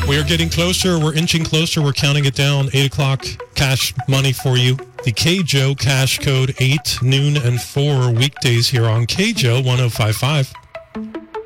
We are getting closer. We're inching closer. We're counting it down. 8 o'clock, cash money for you. The KJO cash code 8, noon, and 4 weekdays here on KJO 105.5.